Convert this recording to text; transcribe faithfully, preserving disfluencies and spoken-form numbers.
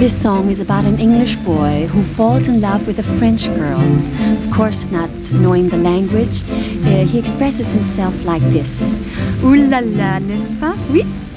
This song is about an English boy who falls in love with a French girl. Of course, not knowing the language, uh, he expresses himself like this. Ooh la la, n'est-ce pas? Oui.